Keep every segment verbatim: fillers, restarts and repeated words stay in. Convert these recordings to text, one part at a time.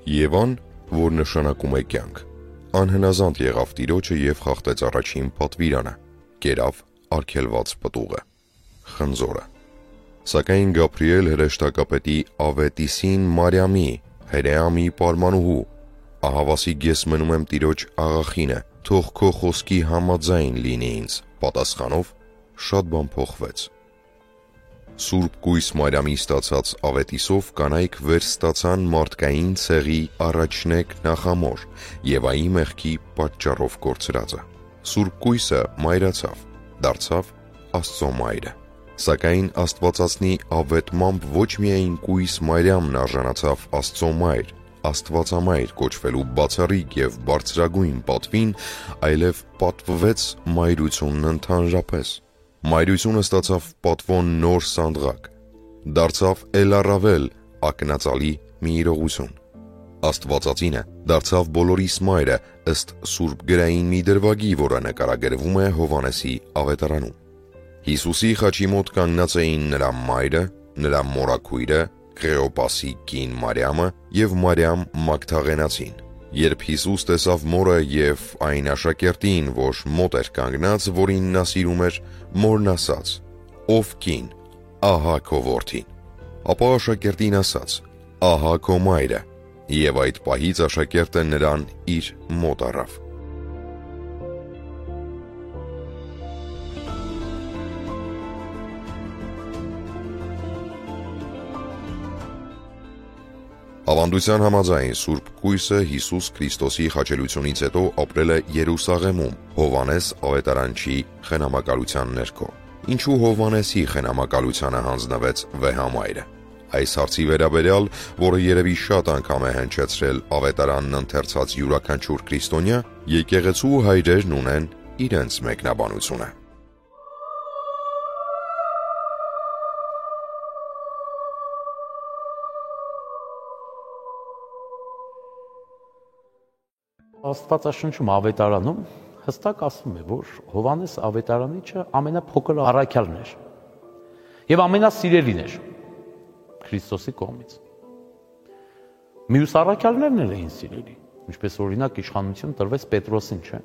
Եվան, որ նշանակում է կյանք, անհնազանդ եղավ Տիրոջը և խախտեց առաջին պատվիրանը, կերավ արգելված պտուղը, խնձորը։ Սակայն Գաբրիել հրեշտակապետի Ավետիսին Մարիամի, հրեամի պարմանուհու, ահավասիկ ես մնում եմ Տիրոջ աղախինը, թող քո խոսքի համաձայն լինի ինձ, պատասխանով շատ բան փոխվեց։ Սուրբ կույս Մարիամի ստացած ավետիսով կանայք վեր ստացան մարդկային ցեղի առաջնեկ նախամոր Եվայի մեղքի պատճառով կորցրածը։ Սուրբ կույսը մայրացավ, դարձավ Աստծո մայրը։ Սակայն Աստվածածնի ավետմամբ ոչ միայն կույս Մարիամն արժանացավ Աստծո մայր, Աստվածամայր կոչվելու բացառիկ և բարձրագույն պատվին, այլև պատվվեց մայրությունն ընդհանրապես։ Մայրությունը ստացավ պատվոն նոր սանդղակ, դարձավ էլ առավել ակնածալի մի իրողություն։ Աստվածածինը դարձավ բոլորիս մայրը ըստ Սուրբ գրային մի դրվագի, որը նկարագրվում է Հովհաննեսի ավետարանում։ Հիսուսի խաչի մոտ կանգնած էին նրա մայրը, նրա մորաքույրը, Քլեոպասի կին Մարիամը և Մարիամ Մագդաղենացին։ Երբ Հիսուս տեսավ մորը և այն աշակերտին, որ մոտ էր կանգնած, որին նա սիրում էր, մորն ասաց. «Ով կին, ահա քո որդին»։ Ապա աշակերտին ասաց. «Ահա քո մայրը», և այդ պահից աշակերտը նրան իր մոտ առավ։ Ավանդության համաձայն Սուրբ կույսը Հիսուս Քրիստոսի խաչելությունից հետո ապրել է Երուսաղեմում Հովհաննես ավետարանչի խնամակալության ներքո։ Ինչու Հովհաննեսի խնամակալությանը հանձնվեց վեհամայրը։ Այս հարցի վերաբերյալ, որը երևի շատ անգամ է հնչեցրել ավետարանն ընթերցած յուրաքանչյուր քրիստոնյա, եկեղեցու հայրերն ունեն իրենց մեկնաբանությունը։ Աստվածաշնչում ավետարանում հստակ ասվում է, որ Հովհաննես ավետարանիչը ամենափոքր առաքյալն էր և ամենասիրելին էր Քրիստոսի կողմից։ Մյուս առաքյալներն էլ էին սիրելի, ինչպես օրինակ իշխանություն տրվեց Պետրոսին, չէ՞։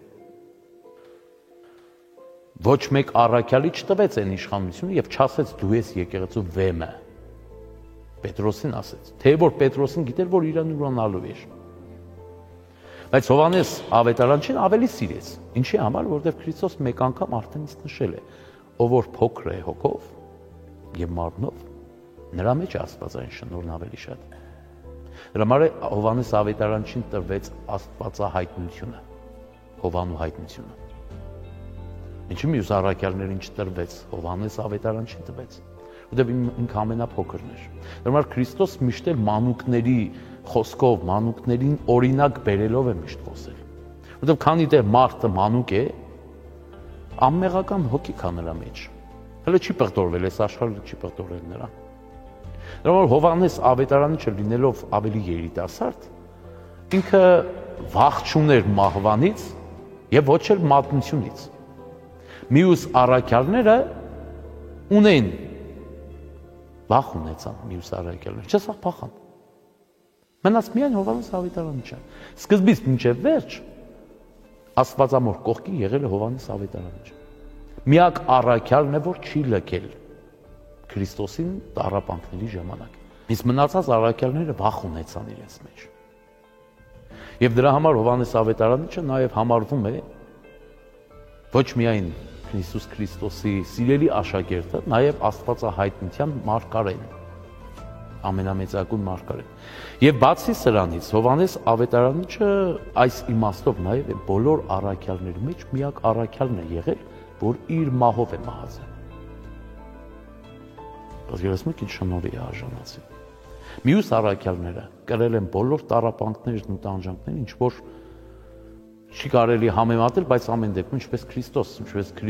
Ոչ մեկ առաքյալի չտվեց այն իշխանությունը և չասեց դու ես եկեղեցու վեմը։ Պետրոսին ասեց, թե որ Պետրոսին գիտեր, որ իրան ուրանալու էր։ Բայց Հովհաննես ավետարանչին ավելի սիրեց, ինչի համար, որովհետև Քրիստոս մեկ անգամ արդեն իսկ նշել է, ով որ փոքր է հոգով և մարմնով, նրա մեջ է աստվածային շնորհն ավելի շատ։ Դրա համար Հովհաննես ավետարանչին տրվեց աստվածահայտնությունը, Հովանու հայտնությունը։ Ինչի մյուս առաքյալներին չտրվեց, Հովհաննես ավետարանչին տվեց, որովհետև ինքը ամենափոքրն էր։ Դրա համար Քրիստոս միշտ էլ մանուկների խոսքով, մանուկներին օրինակ բերելով է միշտ խոսել։ Որովհետև քանի դեռ մարդը մանուկ է, անմեղական հոգի կա նրա մեջ։ Հələ չի պղտորվել, այս աշխարհը չի պղտորել նրան։ Դրա համար Հովհաննես ավետարանիչը լինելով ավելի երիտասարդ, ինքը վախ չուներ մահվանից եւ ոչ էլ մատնությունից։ Մյուս առաքյալները ունեն վախ ունեցան մյուս առաքյալները, չսա փախան։ Մնաց միայն Հովհաննես ավետարանիչը։ Սկզբից մինչև վերջ Աստվածամոր կողքին եղել է Հովհաննես ավետարանիչը։ Միակ առաքյալն է, որ չի լքել Քրիստոսին տառապանքների ժամանակ։ Իսկ մնացած առաքյալները վախ ունեցան իրենց մեջ։ Եվ դրա համար Հովհաննես ավետարանիչը նաև համարվում է ոչ միայն Հիսուս Քրիստոսի սիրելի աշակերտը, նաև աստվածահայտնության մարգարեն, ամենամեծագույն մարգարեն։ Եվ բացի սրանից, Հովհաննես ավետարանիչը այս իմաստով նաև է բոլոր առաքյալների մեջ միակ առաքյալն է եղել, որ իր մահով է մահացել։ Ոսկերս մեկ ինչ շնորհի է արժանացել։ Մյուս առաքյալները կրել են բոլոր տառապանքներն ու տանջանքները, ինչ որ չի կարելի համեմատել, բայց ամեն դեպքում ինչպես Քրիստոս, ինչպես